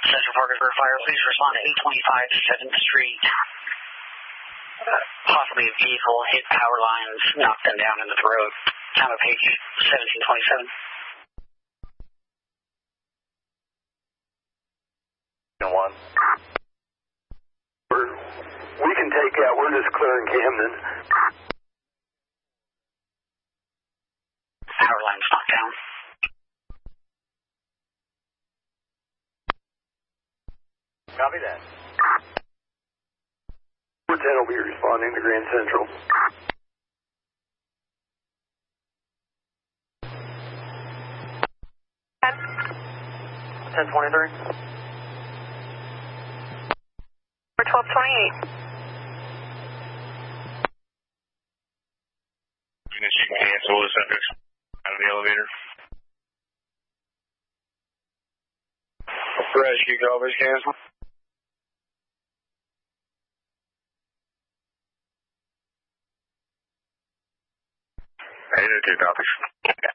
Central Parkersburg Fire, please respond to 825 7th Street. Possibly a vehicle hit power lines, knocked them down into the road. Time of page 1727. One. We can take out. We're just clearing Camden. Power lines knocked down. Copy that. 410 will be responding to Grand Central. $1023. For 1228. Units, you can cancel the subjects out of the elevator. Rescue, can always cancel. 802 copies.